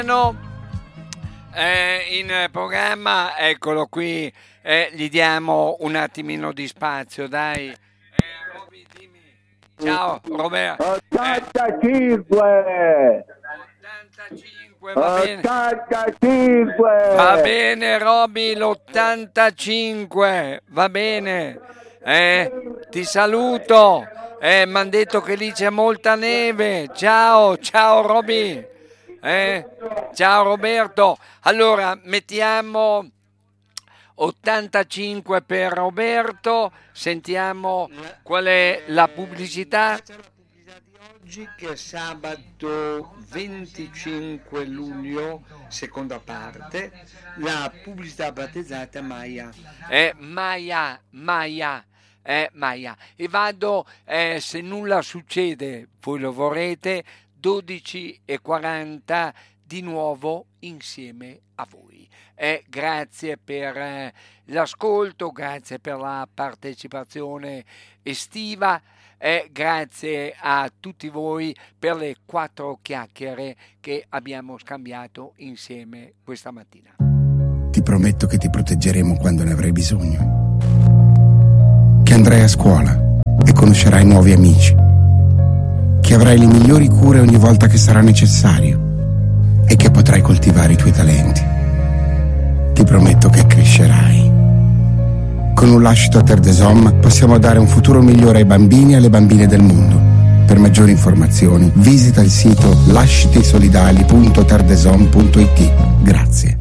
in programma, eccolo qui, gli diamo un attimino di spazio, dai. Roby, dimmi. Ciao Roberto. 85, va bene. 85. Va bene Roby, l'85, va bene. Ti saluto. Mi hanno detto che lì c'è molta neve. Ciao Roby. Ciao Roberto. Allora mettiamo 85 per Roberto. Sentiamo qual è la pubblicità. Oggi che è sabato 25 luglio, seconda parte, la pubblicità battezzata Maya. Maya. E vado, se nulla succede, voi lo vorrete, 12:40 di nuovo insieme a voi. Grazie per l'ascolto, grazie per la partecipazione estiva. Grazie a tutti voi per le 4 chiacchiere che abbiamo scambiato insieme questa mattina. Ti prometto che ti proteggeremo quando ne avrai bisogno, che andrai a scuola e conoscerai nuovi amici, che avrai le migliori cure ogni volta che sarà necessario e che potrai coltivare i tuoi talenti. Ti prometto che crescerai. Con un lascito Terre des Hommes possiamo dare un futuro migliore ai bambini e alle bambine del mondo. Per maggiori informazioni visita il sito lascitisolidali.terdesom.it. Grazie.